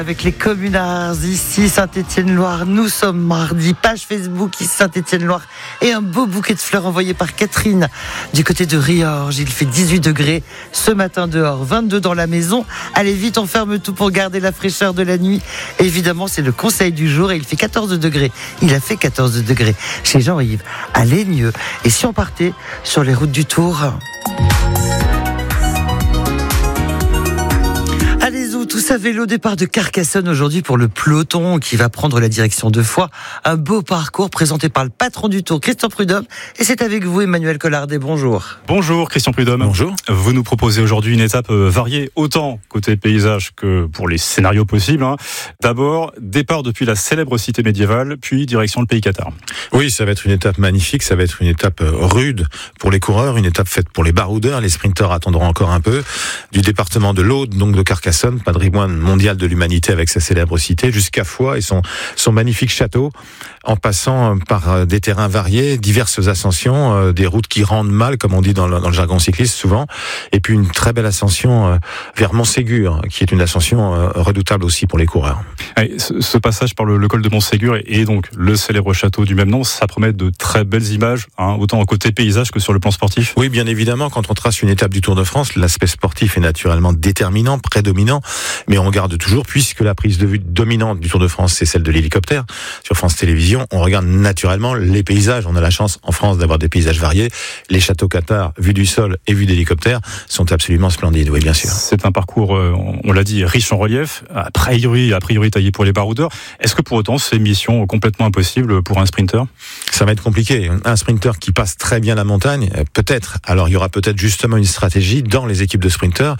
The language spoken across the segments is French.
Avec les communards ici, Saint-Étienne-Loire, nous sommes mardi, page Facebook ici Saint-Étienne-Loire et un beau bouquet de fleurs envoyé par Catherine du côté de Riorges. Il fait 18 degrés ce matin dehors, 22 dans la maison. Allez vite, on ferme tout pour garder la fraîcheur de la nuit. Évidemment, c'est le conseil du jour et il fait 14 degrés. Il a fait 14 degrés chez Jean-Yves à Légneux. Et si on partait sur les routes du Tour ? Allez-y, tous à vélo, départ de Carcassonne aujourd'hui pour le peloton qui va prendre la direction de Foix. Un beau parcours présenté par le patron du Tour, Christian Prudhomme. Et c'est avec vous, Emmanuel Collardet. Bonjour. Bonjour, Christian Prudhomme. Bonjour. Vous nous proposez aujourd'hui une étape variée, autant côté paysage que pour les scénarios possibles. D'abord, départ depuis la célèbre cité médiévale, puis direction le pays cathare. Oui, ça va être une étape magnifique, ça va être une étape rude pour les coureurs, une étape faite pour les baroudeurs. Les sprinteurs attendront encore un peu. Du département de l'Aude, donc de Carcassonne, patrimoine mondial de l'humanité avec sa célèbre cité, jusqu'à Foix et son magnifique château, en passant par des terrains variés, diverses ascensions, des routes qui rendent mal, comme on dit dans le jargon cycliste souvent, et puis une très belle ascension vers Montségur, qui est une ascension redoutable aussi pour les coureurs. Allez, ce passage par le col de Montségur et donc le célèbre château du même nom, ça promet de très belles images, autant côté paysage que sur le plan sportif. Oui, bien évidemment, quand on trace une étape du Tour de France, l'aspect sportif est naturellement déterminant, prédominant, mais on regarde toujours, puisque la prise de vue dominante du Tour de France, c'est celle de l'hélicoptère. Sur France Télévisions, on regarde naturellement les paysages. On a la chance en France d'avoir des paysages variés. Les châteaux cathares, vus du sol et vus d'hélicoptère, sont absolument splendides, oui, bien sûr. C'est un parcours, on l'a dit, riche en relief, a priori taillé pour les baroudeurs. Est-ce que pour autant, c'est une mission complètement impossible pour un sprinter ? Ça va être compliqué. Un sprinter qui passe très bien la montagne, peut-être. Alors, il y aura peut-être justement une stratégie dans les équipes de sprinters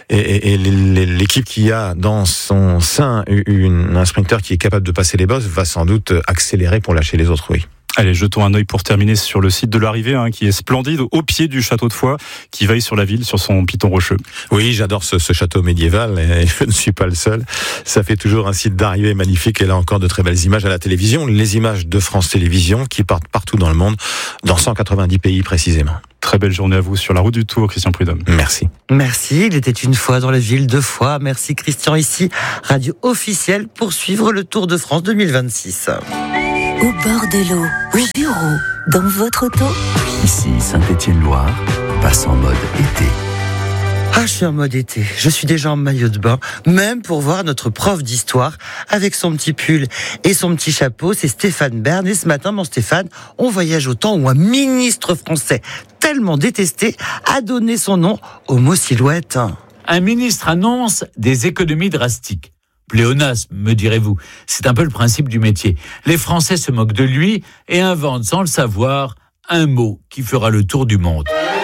et l'équipe qui a dans son sein un sprinter qui est capable de passer les bosses va sans doute accélérer pour lâcher les autres, oui. Allez, jetons un œil pour terminer sur le site de l'arrivée, qui est splendide, au pied du château de Foix, qui veille sur la ville, sur son piton rocheux. Oui, j'adore ce château médiéval, et je ne suis pas le seul. Ça fait toujours un site d'arrivée magnifique, et là encore de très belles images à la télévision. Les images de France Télévisions, qui partent partout dans le monde, dans 190 pays précisément. Très belle journée à vous sur la route du Tour, Christian Prudhomme. Merci. Merci, il était une fois dans la ville de Foix. Merci Christian, ici, radio officielle pour suivre le Tour de France 2026. Au bord de l'eau, au bureau, dans votre auto. Ici, Saint-Étienne-Loire, passe en mode été. Ah, je suis en mode été. Je suis déjà en maillot de bain, même pour voir notre prof d'histoire avec son petit pull et son petit chapeau. C'est Stéphane Bern. Et ce matin, mon Stéphane, on voyage au temps où un ministre français tellement détesté a donné son nom au mot silhouette. Un ministre annonce des économies drastiques. Pléonasme, me direz-vous. C'est un peu le principe du métier. Les Français se moquent de lui et inventent sans le savoir un mot qui fera le tour du monde.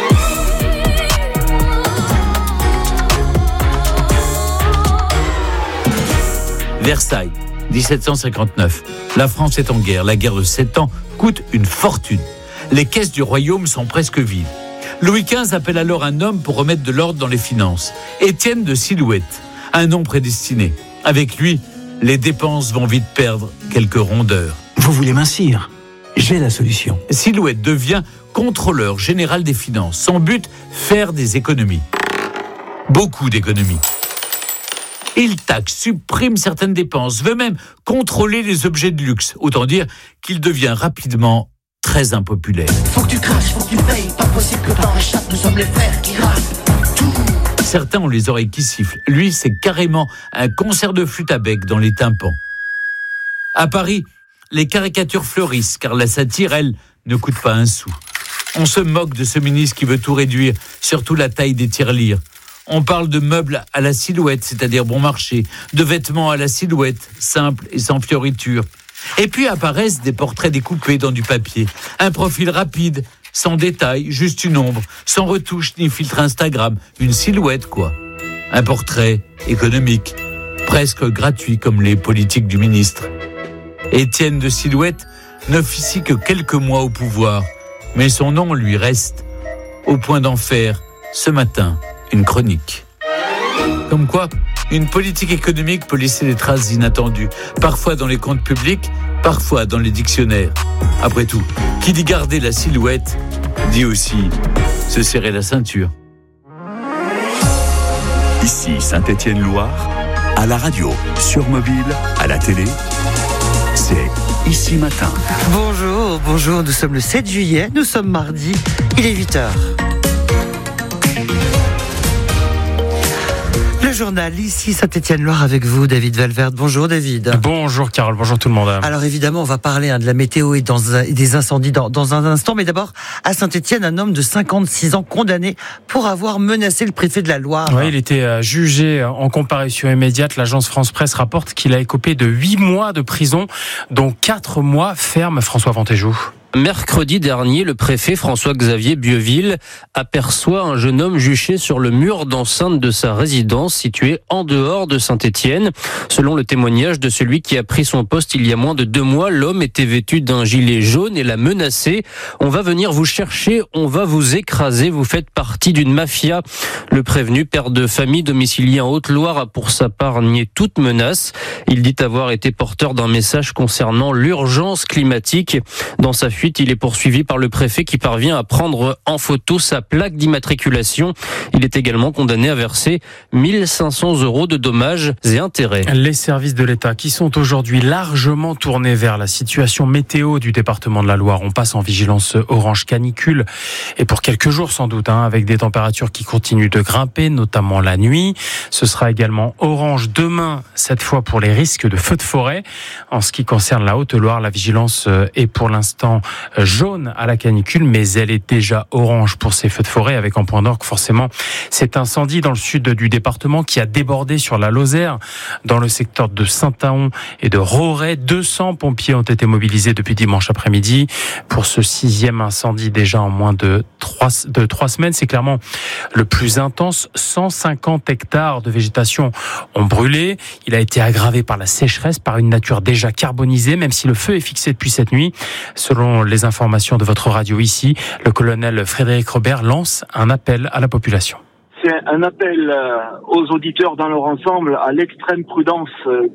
Versailles, 1759. La France est en guerre. La guerre de 7 ans coûte une fortune. Les caisses du royaume sont presque vides. Louis XV appelle alors un homme pour remettre de l'ordre dans les finances. Étienne de Silhouette, un nom prédestiné. Avec lui, les dépenses vont vite perdre quelques rondeurs. Vous voulez mincir ? J'ai la solution. Silhouette devient contrôleur général des finances. Son but, faire des économies. Beaucoup d'économies. Il taxe, supprime certaines dépenses, veut même contrôler les objets de luxe. Autant dire qu'il devient rapidement très impopulaire. Faut que tu craches, faut que tu payes. Pas possible que t'en réchappes, nous sommes les frères qui raflent tout. Certains ont les oreilles qui sifflent. Lui, c'est carrément un concert de flûte à bec dans les tympans. À Paris, les caricatures fleurissent, car la satire, elle, ne coûte pas un sou. On se moque de ce ministre qui veut tout réduire, surtout la taille des tirelires. On parle de meubles à la silhouette, c'est-à-dire bon marché, de vêtements à la silhouette, simples et sans fioritures. Et puis apparaissent des portraits découpés dans du papier. Un profil rapide, sans détail, juste une ombre, sans retouche ni filtre Instagram. Une silhouette, quoi. Un portrait économique, presque gratuit comme les politiques du ministre. Étienne de Silhouette n'officie que quelques mois au pouvoir, mais son nom lui reste, au point d'en faire, ce matin, une chronique. Comme quoi, une politique économique peut laisser des traces inattendues, parfois dans les comptes publics, parfois dans les dictionnaires. Après tout, qui dit garder la silhouette, dit aussi se serrer la ceinture. Ici, Saint-Étienne-Loire, À la radio, sur mobile, à la télé, c'est Ici Matin. Bonjour, nous sommes le 7 juillet, nous sommes mardi, il est 8h. Le journal ici Saint-Étienne-Loire avec vous, David Valverde. Bonjour David. Bonjour Carole, bonjour tout le monde. Alors évidemment, on va parler de la météo et des incendies dans un instant. Mais d'abord, à Saint-Étienne, un homme de 56 ans condamné pour avoir menacé le préfet de la Loire. Oui, il était jugé en comparution immédiate. L'agence France-Presse rapporte qu'il a écopé de 8 mois de prison, dont 4 mois ferme. François Vantéjou. Mercredi dernier, le préfet François-Xavier Bieuville aperçoit un jeune homme juché sur le mur d'enceinte de sa résidence située en dehors de Saint-Étienne. Selon le témoignage de celui qui a pris son poste il y a moins de 2 mois, l'homme était vêtu d'un gilet jaune et l'a menacé. « On va venir vous chercher, on va vous écraser, vous faites partie d'une mafia ». Le prévenu, père de famille domicilié en Haute-Loire, a pour sa part nié toute menace. Il dit avoir été porteur d'un message concernant l'urgence climatique. Dans sa fuite, il est poursuivi par le préfet qui parvient à prendre en photo sa plaque d'immatriculation. Il est également condamné à verser 1 500 € de dommages et intérêts. Les services de l'État qui sont aujourd'hui largement tournés vers la situation météo du département de la Loire. On passe en vigilance orange canicule et pour quelques jours sans doute, avec des températures qui continuent de grimper, notamment la nuit. Ce sera également orange demain, cette fois pour les risques de feux de forêt. En ce qui concerne la Haute-Loire, la vigilance est pour l'instant jaune à la canicule, mais elle est déjà orange pour ces feux de forêt, avec en point d'orgue forcément cet incendie dans le sud du département qui a débordé sur la Lozère, dans le secteur de Saint-Aon et de Roret. 200 pompiers ont été mobilisés depuis dimanche après-midi pour ce 6e incendie déjà en moins de 3 semaines. C'est clairement le plus intense. 150 hectares de végétation ont brûlé. Il a été aggravé par la sécheresse, par une nature déjà carbonisée, même si le feu est fixé depuis cette nuit. Selon les informations de votre radio ici, le colonel Frédéric Robert lance un appel à la population. C'est un appel aux auditeurs dans leur ensemble à l'extrême prudence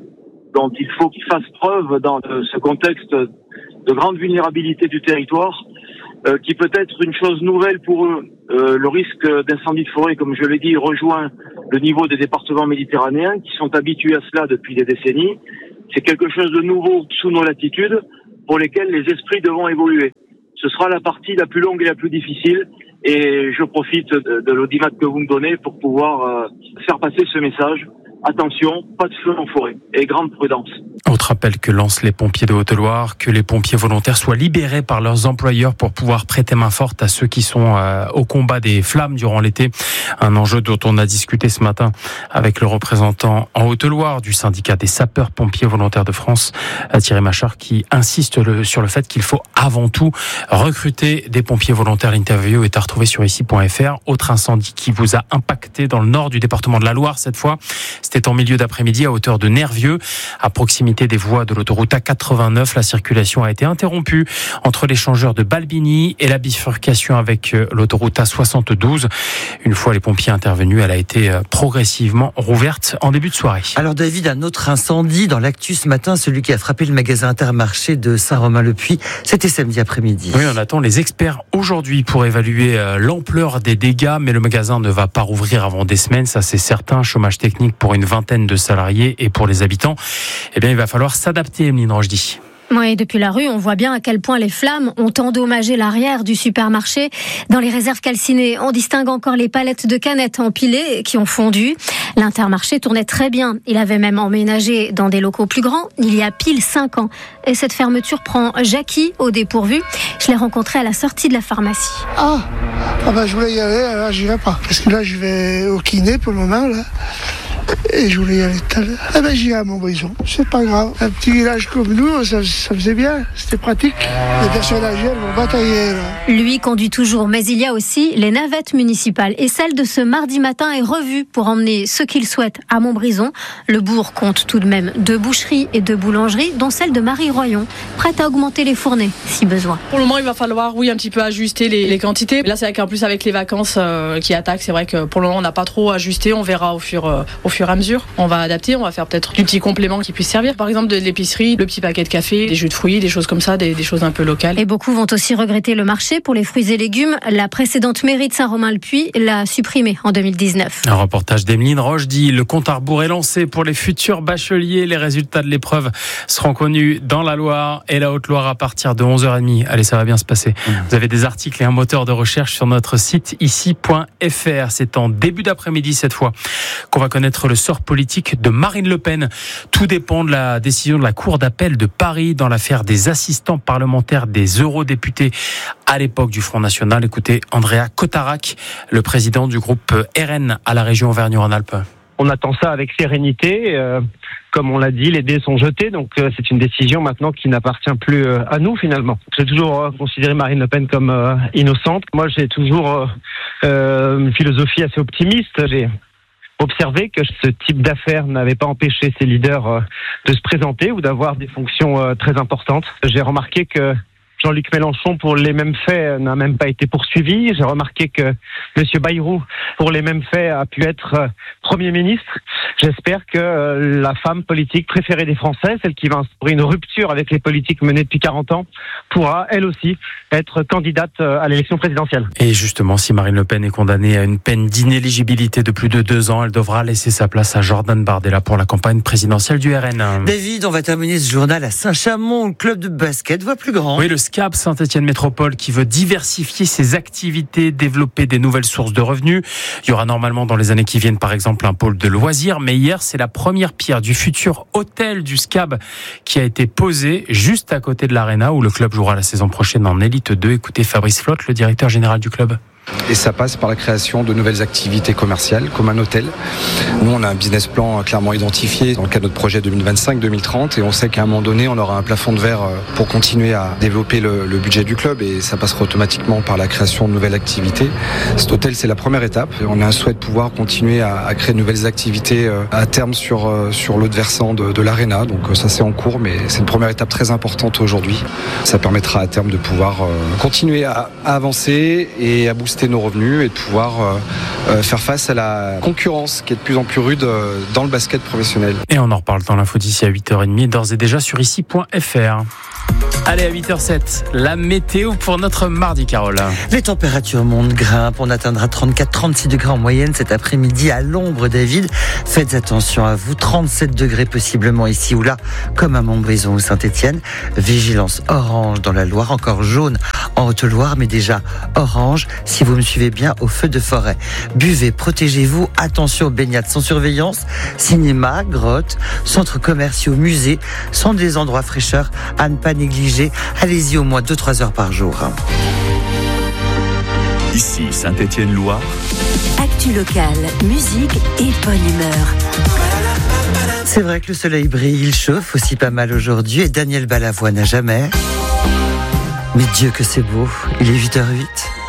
dont il faut qu'ils fassent preuve dans ce contexte de grande vulnérabilité du territoire, qui peut être une chose nouvelle pour eux. Le risque d'incendie de forêt, comme je l'ai dit, rejoint le niveau des départements méditerranéens qui sont habitués à cela depuis des décennies. C'est quelque chose de nouveau sous nos latitudes, pour lesquels les esprits devront évoluer. Ce sera la partie la plus longue et la plus difficile, et je profite de l'audimat que vous me donnez pour pouvoir faire passer ce message. Attention, pas de feu en forêt, et grande prudence. Autre appel que lancent les pompiers de Haute-Loire, que les pompiers volontaires soient libérés par leurs employeurs pour pouvoir prêter main forte à ceux qui sont au combat des flammes durant l'été. Un enjeu dont on a discuté ce matin avec le représentant en Haute-Loire du syndicat des sapeurs-pompiers volontaires de France, Thierry Machard, qui insiste sur le fait qu'il faut avant tout recruter des pompiers volontaires. L'interview est à retrouver sur ici.fr. Autre incendie qui vous a impacté dans le nord du département de la Loire cette fois. C'était en milieu d'après-midi à hauteur de Nervieux, à proximité des voies de l'autoroute A89. La circulation a été interrompue entre l'échangeur de Balbini et la bifurcation avec l'autoroute A72. Une fois les pompiers intervenus, elle a été progressivement rouverte en début de soirée. Alors David, un autre incendie dans l'actu ce matin, celui qui a frappé le magasin Intermarché de Saint-Romain-le-Puy. C'était samedi après-midi. Oui, on attend les experts aujourd'hui pour évaluer l'ampleur des dégâts, mais le magasin ne va pas rouvrir avant des semaines, ça c'est certain. Chômage technique pour une vingtaine de salariés et pour les habitants, eh bien, il va falloir s'adapter, Emeline Rochdy. Oui, depuis la rue, on voit bien à quel point les flammes ont endommagé l'arrière du supermarché. Dans les réserves calcinées, on distingue encore les palettes de canettes empilées qui ont fondu. L'Intermarché tournait très bien. Il avait même emménagé dans des locaux plus grands il y a pile 5 ans. Et cette fermeture prend Jackie au dépourvu. Je l'ai rencontré à la sortie de la pharmacie. Ah ben je voulais y aller, alors j'y vais pas. Parce que là, je vais au kiné pour le moment, là. Et je voulais y aller tout à l'heure. Eh ben j'irai à Montbrison, c'est pas grave. Un petit village comme nous, ça faisait bien, c'était pratique. Les personnes âgées, elles vont batailler là. Lui conduit toujours, mais il y a aussi les navettes municipales. Et celle de ce mardi matin est revue pour emmener ceux qu'il souhaite à Montbrison. Le bourg compte tout de même 2 boucheries et 2 boulangeries, dont celle de Marie Royon, prête à augmenter les fournées si besoin. Pour le moment, il va falloir, un petit peu ajuster les quantités. Là, c'est vrai qu'en plus avec les vacances qui attaquent, c'est vrai que pour le moment, on n'a pas trop ajusté. On verra au fur fur et à mesure. On va adapter, on va faire peut-être du petit complément qui puisse servir. Par exemple, de l'épicerie, le petit paquet de café, des jus de fruits, des choses comme ça, des choses un peu locales. Et beaucoup vont aussi regretter le marché pour les fruits et légumes. La précédente mairie de Saint-Romain-le-Puy l'a supprimé en 2019. Un reportage d'Emeline Roche dit le compte à rebours est lancé pour les futurs bacheliers. Les résultats de l'épreuve seront connus dans la Loire et la Haute-Loire à partir de 11h30. Allez, ça va bien se passer. Vous avez des articles et un moteur de recherche sur notre site ici.fr. C'est en début d'après-midi cette fois qu'on va connaître le sort politique de Marine Le Pen. Tout dépend de la décision de la Cour d'appel de Paris dans l'affaire des assistants parlementaires des eurodéputés à l'époque du Front National. Écoutez Andrea Cotarac, le président du groupe RN à la région Auvergne-Rhône-Alpes. On attend ça avec sérénité. Comme on l'a dit, les dés sont jetés, donc c'est une décision maintenant qui n'appartient plus à nous finalement. J'ai toujours considéré Marine Le Pen comme innocente. Moi, j'ai toujours une philosophie assez optimiste. J'ai observé que ce type d'affaires n'avait pas empêché ces leaders de se présenter ou d'avoir des fonctions très importantes. J'ai remarqué que Jean-Luc Mélenchon, pour les mêmes faits, n'a même pas été poursuivi. J'ai remarqué que M. Bayrou, pour les mêmes faits, a pu être Premier ministre. J'espère que la femme politique préférée des Français, celle qui va instaurer une rupture avec les politiques menées depuis 40 ans, pourra, elle aussi, être candidate à l'élection présidentielle. Et justement, si Marine Le Pen est condamnée à une peine d'inéligibilité de plus de 2 ans, elle devra laisser sa place à Jordan Bardella pour la campagne présidentielle du RN. David, on va terminer ce journal à Saint-Chamond, le club de basket voit plus grand. Oui, le SCAB Saint-Étienne Métropole qui veut diversifier ses activités, développer des nouvelles sources de revenus. Il y aura normalement dans les années qui viennent par exemple un pôle de loisirs, mais hier c'est la première pierre du futur hôtel du SCAB qui a été posée juste à côté de l'Arena où le club jouera la saison prochaine en Élite 2. Écoutez Fabrice Flotte, le directeur général du club. Et ça passe par la création de nouvelles activités commerciales, comme un hôtel. Nous, on a un business plan clairement identifié dans le cadre de notre projet 2025-2030 et on sait qu'à un moment donné, on aura un plafond de verre pour continuer à développer le budget du club et ça passera automatiquement par la création de nouvelles activités. Cet hôtel, c'est la première étape. On a un souhait de pouvoir continuer à créer de nouvelles activités à terme sur l'autre versant de l'Arena. Donc ça, c'est en cours, mais c'est une première étape très importante aujourd'hui. Ça permettra à terme de pouvoir continuer à avancer et à booster nos revenus et de pouvoir faire face à la concurrence qui est de plus en plus rude dans le basket professionnel. Et on en reparle dans l'info d'ici à 8h30, d'ores et déjà sur ici.fr. Allez, à 8h07, la météo pour notre mardi, Carole. Les températures montent, grimpent. On atteindra 34-36 degrés en moyenne cet après-midi à l'ombre, David. Faites attention à vous. 37 degrés possiblement ici ou là, comme à Montbrison ou Saint-Étienne. Vigilance orange dans la Loire, encore jaune en Haute-Loire, mais déjà orange si vous me suivez bien au feu de forêt. Buvez, protégez-vous. Attention aux baignades sans surveillance. Cinéma, grottes, centres commerciaux, musées sont des endroits fraîcheurs à ne pas négliger. Allez-y au moins 2-3 heures par jour. Ici Saint-Étienne-Loire. Actu locale, musique et bonne humeur. C'est vrai que le soleil brille, il chauffe aussi pas mal aujourd'hui et Daniel Balavoine n'a jamais. Mais Dieu que c'est beau, il est 8h08.